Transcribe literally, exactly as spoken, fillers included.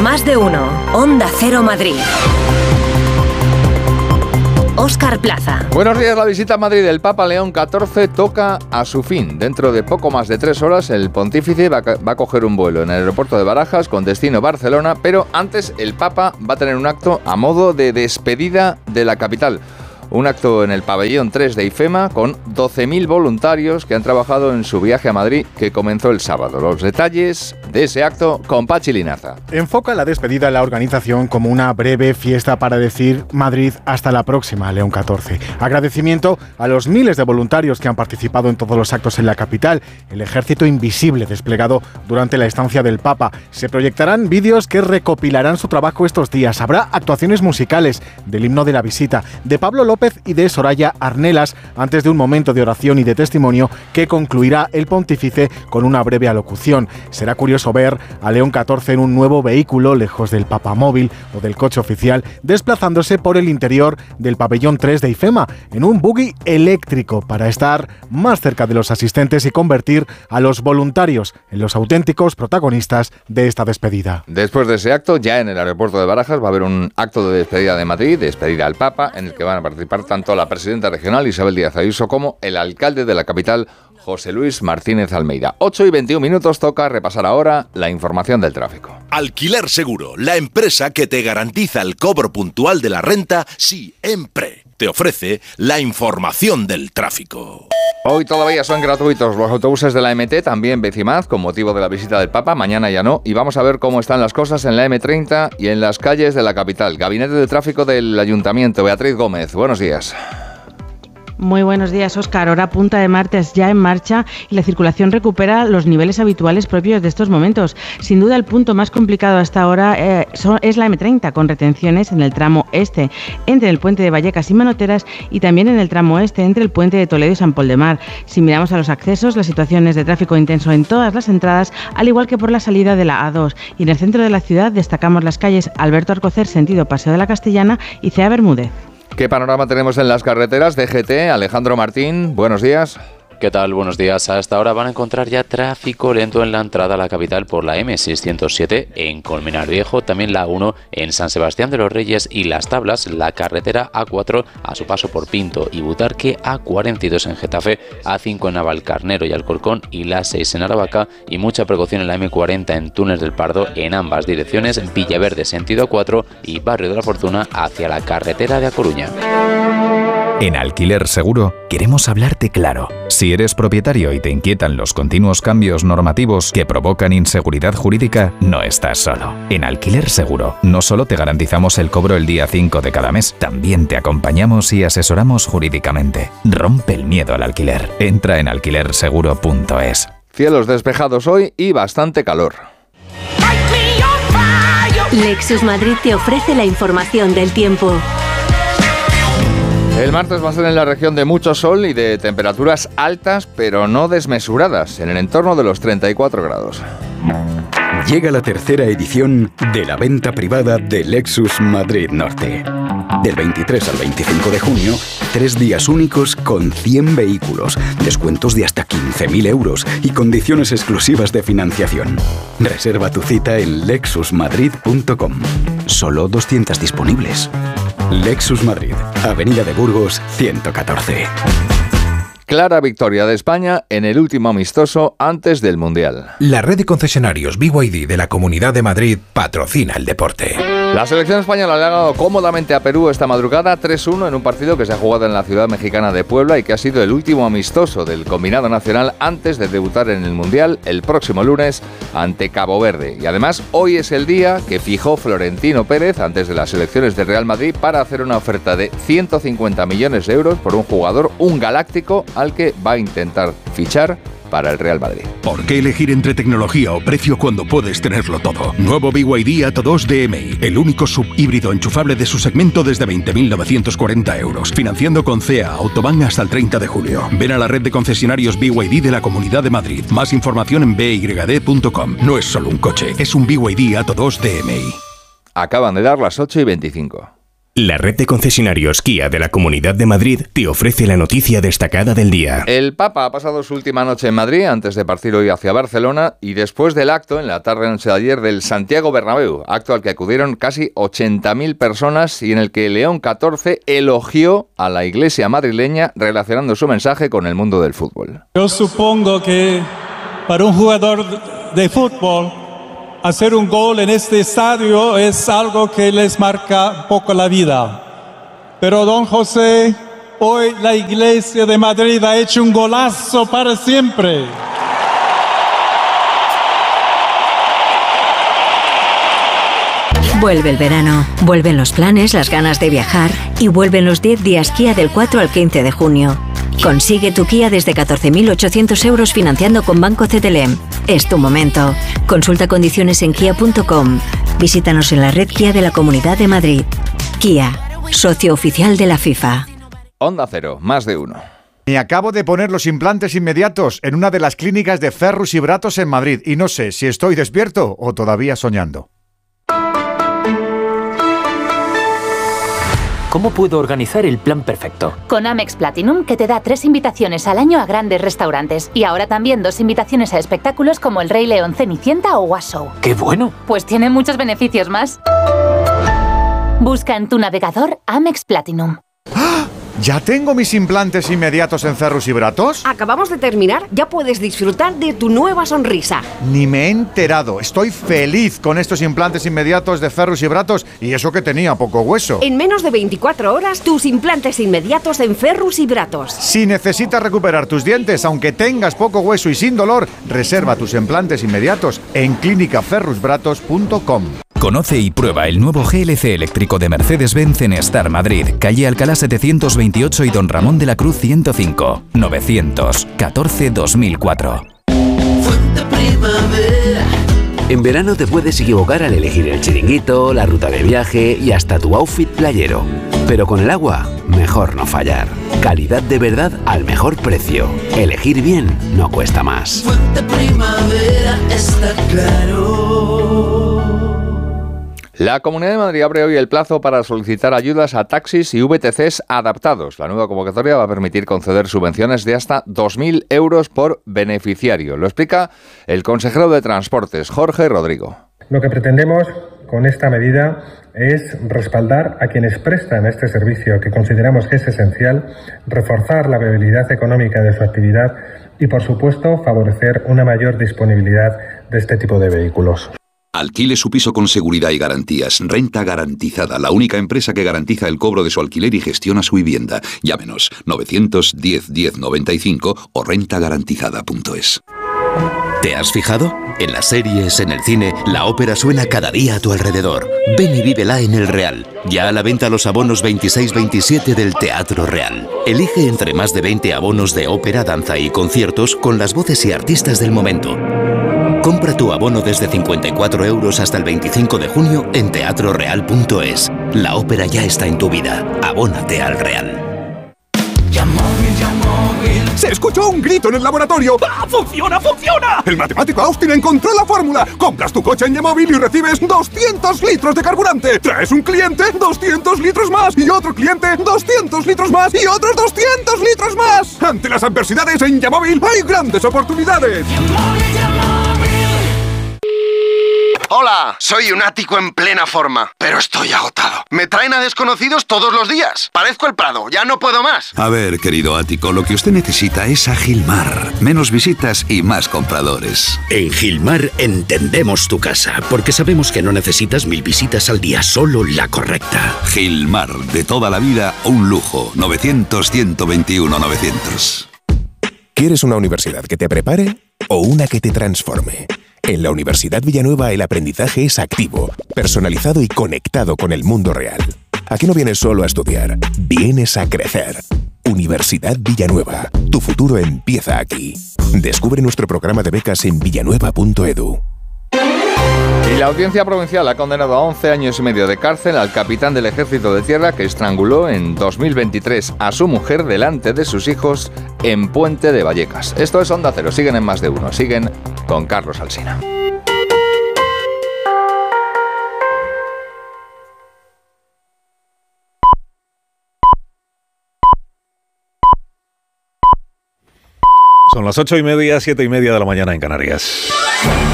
Más de uno. Onda Cero Madrid. Óscar Plaza. Buenos días. La visita a Madrid del Papa León catorce toca a su fin. Dentro de poco más de tres horas el pontífice va a, va a coger un vuelo en el aeropuerto de Barajas con destino Barcelona, pero antes el Papa va a tener un acto a modo de despedida de la capital. Un acto en el pabellón tres de IFEMA con doce mil voluntarios que han trabajado en su viaje a Madrid que comenzó el sábado. Los detalles de ese acto con Pachi Linaza. Enfoca la despedida de la organización como una breve fiesta para decir Madrid hasta la próxima, León catorce. Agradecimiento a los miles de voluntarios que han participado en todos los actos en la capital, el ejército invisible desplegado durante la estancia del Papa. Se proyectarán vídeos que recopilarán su trabajo estos días. Habrá actuaciones musicales del himno de la visita, de Pablo López y de Soraya Arnelas, antes de un momento de oración y de testimonio que concluirá el pontífice con una breve alocución. Será curioso ver a León catorce en un nuevo vehículo, lejos del papamóvil o del coche oficial, desplazándose por el interior del pabellón tres de IFEMA, en un buggy eléctrico para estar más cerca de los asistentes y convertir a los voluntarios en los auténticos protagonistas de esta despedida. Después de ese acto, ya en el aeropuerto de Barajas va a haber un acto de despedida de Madrid, despedida al Papa, en el que van a participar tanto la presidenta regional Isabel Díaz Ayuso como el alcalde de la capital José Luis Martínez Almeida. ocho y veintiún minutos, toca repasar ahora la información del tráfico. Alquiler Seguro, la empresa que te garantiza el cobro puntual de la renta siempre. Te ofrece la información del tráfico. Hoy todavía son gratuitos los autobuses de la M T, también Becimaz, con motivo de la visita del Papa. Mañana ya no. Y vamos a ver cómo están las cosas en la M treinta y en las calles de la capital. Gabinete de Tráfico del Ayuntamiento. Beatriz Gómez, buenos días. Muy buenos días, Óscar. Hora punta de martes ya en marcha y la circulación recupera los niveles habituales propios de estos momentos. Sin duda el punto más complicado hasta ahora eh, son, es la M treinta, con retenciones en el tramo este, entre el puente de Vallecas y Manoteras, y también en el tramo este, entre el puente de Toledo y San Pol de Mar. Si miramos a los accesos, la situación es de tráfico intenso en todas las entradas, al igual que por la salida de la A dos. Y en el centro de la ciudad destacamos las calles Alberto Alcocer, sentido Paseo de la Castellana, y C A Bermúdez. ¿Qué panorama tenemos en las carreteras? D G T, Alejandro Martín, buenos días. ¿Qué tal? Buenos días. A esta hora van a encontrar ya tráfico lento en la entrada a la capital por la M seiscientos siete en Colmenar Viejo, también la A uno en San Sebastián de los Reyes y Las Tablas, la carretera A cuatro a su paso por Pinto y Butarque, A cuarenta y dos en Getafe, A cinco en Navalcarnero y Alcorcón y la seis en Aravaca, y mucha precaución en la M cuarenta en Túnez del Pardo en ambas direcciones, Villaverde sentido A cuatro y Barrio de la Fortuna hacia la carretera de A Coruña. En Alquiler Seguro queremos hablarte claro. Si eres propietario y te inquietan los continuos cambios normativos que provocan inseguridad jurídica, no estás solo. En Alquiler Seguro no solo te garantizamos el cobro el día cinco de cada mes, también te acompañamos y asesoramos jurídicamente. Rompe el miedo al alquiler. Entra en alquiler seguro punto es. Cielos despejados hoy y bastante calor. Lexus Madrid te ofrece la información del tiempo. El martes va a ser en la región de mucho sol y de temperaturas altas, pero no desmesuradas, en el entorno de los treinta y cuatro grados. Llega la tercera edición de la venta privada de Lexus Madrid Norte. Del veintitrés al veinticinco de junio, tres días únicos con cien vehículos, descuentos de hasta quince mil euros y condiciones exclusivas de financiación. Reserva tu cita en lexus madrid punto com. Solo doscientas disponibles. Lexus Madrid, Avenida de Burgos, ciento catorce. Clara victoria de España en el último amistoso antes del Mundial. La red de concesionarios B Y D de la Comunidad de Madrid patrocina el deporte. La selección española le ha ganado cómodamente a Perú esta madrugada tres uno en un partido que se ha jugado en la ciudad mexicana de Puebla y que ha sido el último amistoso del combinado nacional antes de debutar en el Mundial el próximo lunes ante Cabo Verde. Y además hoy es el día que fijó Florentino Pérez antes de las elecciones de Real Madrid para hacer una oferta de ciento cincuenta millones de euros por un jugador, un galáctico, al que va a intentar fichar para el Real Madrid. ¿Por qué elegir entre tecnología o precio cuando puedes tenerlo todo? Nuevo B Y D Atto dos D M I, el único subhíbrido enchufable de su segmento desde veinte mil novecientos cuarenta euros. Financiando con C E A Autobahn hasta el treinta de julio. Ven a la red de concesionarios B Y D de la Comunidad de Madrid. Más información en b y d punto com. No es solo un coche, es un B Y D Atto dos D M I. Acaban de dar las ocho y veinticinco. La red de concesionarios Kia de la Comunidad de Madrid te ofrece la noticia destacada del día. El Papa ha pasado su última noche en Madrid antes de partir hoy hacia Barcelona y después del acto en la tarde-noche de ayer del Santiago Bernabéu, acto al que acudieron casi ochenta mil personas y en el que León catorce elogió a la Iglesia madrileña relacionando su mensaje con el mundo del fútbol. Yo supongo que para un jugador de fútbol hacer un gol en este estadio es algo que les marca un poco la vida. Pero don José, hoy la Iglesia de Madrid ha hecho un golazo para siempre. Vuelve el verano, vuelven los planes, las ganas de viajar y vuelven los diez días Kia del cuatro al quince de junio. Consigue tu Kia desde catorce mil ochocientos euros financiando con Banco C T L M. Es tu momento. Consulta condiciones en kia punto com. Visítanos en la red Kia de la Comunidad de Madrid. Kia, socio oficial de la FIFA. Onda Cero, más de uno. Me acabo de poner los implantes inmediatos en una de las clínicas de Ferrus y Bratos en Madrid y no sé si estoy despierto o todavía soñando. ¿Cómo puedo organizar el plan perfecto? Con Amex Platinum, que te da tres invitaciones al año a grandes restaurantes. Y ahora también dos invitaciones a espectáculos como El Rey León, Cenicienta o Washoe. ¡Qué bueno! Pues tiene muchos beneficios más. Busca en tu navegador Amex Platinum. ¡Ah! ¿Ya tengo mis implantes inmediatos en Ferrus y Bratos? Acabamos de terminar, ya puedes disfrutar de tu nueva sonrisa. Ni me he enterado, estoy feliz con estos implantes inmediatos de Ferrus y Bratos y eso que tenía poco hueso. En menos de veinticuatro horas, tus implantes inmediatos en Ferrus y Bratos. Si necesitas recuperar tus dientes, aunque tengas poco hueso y sin dolor, reserva tus implantes inmediatos en clínica ferrus bratos punto com. Conoce y prueba el nuevo G L C eléctrico de Mercedes-Benz en Star Madrid, calle Alcalá setecientos veintiocho y Don Ramón de la Cruz ciento cinco, novecientos catorce dos mil cuatro. En verano te puedes equivocar al elegir el chiringuito, la ruta de viaje y hasta tu outfit playero. Pero con el agua, mejor no fallar. Calidad de verdad al mejor precio. Elegir bien no cuesta más. Fuente Primavera está claro. La Comunidad de Madrid abre hoy el plazo para solicitar ayudas a taxis y V T Cs adaptados. La nueva convocatoria va a permitir conceder subvenciones de hasta dos mil euros por beneficiario. Lo explica el consejero de Transportes, Jorge Rodrigo. Lo que pretendemos con esta medida es respaldar a quienes prestan este servicio, que consideramos que es esencial, reforzar la viabilidad económica de su actividad y, por supuesto, favorecer una mayor disponibilidad de este tipo de vehículos. Alquile su piso con seguridad y garantías. Renta Garantizada, la única empresa que garantiza el cobro de su alquiler y gestiona su vivienda. Llámenos novecientos diez diez noventa y cinco o renta garantizada punto es. ¿Te has fijado? En las series, en el cine, la ópera suena cada día a tu alrededor. Ven y vívela en El Real. Ya a la venta los abonos veintiséis veintisiete del Teatro Real. Elige entre más de veinte abonos de ópera, danza y conciertos con las voces y artistas del momento. Compra tu abono desde cincuenta y cuatro euros hasta el veinticinco de junio en teatro real punto es. La ópera ya está en tu vida. Abónate al Real. ¡Se escuchó un grito en el laboratorio! ¡Ah, funciona, funciona! El matemático Austin encontró la fórmula. Compras tu coche en Yamóvil y recibes doscientos litros de carburante. Traes un cliente, doscientos litros más. Y otro cliente, doscientos litros más. Y otros doscientos litros más. Ante las adversidades en Yamóvil hay grandes oportunidades. Hola, soy un ático en plena forma, pero estoy agotado. Me traen a desconocidos todos los días. Parezco el Prado, ya no puedo más. A ver, querido ático, lo que usted necesita es a Gilmar. Menos visitas y más compradores. En Gilmar entendemos tu casa, porque sabemos que no necesitas mil visitas al día, solo la correcta. Gilmar, de toda la vida, un lujo. novecientos ciento veintiuno novecientos. ¿Quieres una universidad que te prepare o una que te transforme? En la Universidad Villanueva el aprendizaje es activo, personalizado y conectado con el mundo real. Aquí no vienes solo a estudiar, vienes a crecer. Universidad Villanueva, tu futuro empieza aquí. Descubre nuestro programa de becas en villanueva punto edu. Y la Audiencia Provincial ha condenado a once años y medio de cárcel al capitán del Ejército de Tierra que estranguló en dos mil veintitrés a su mujer delante de sus hijos en Puente de Vallecas. Esto es Onda Cero, siguen en Más de Uno, siguen con Carlos Alsina. Son las ocho y media, siete y media de la mañana en Canarias.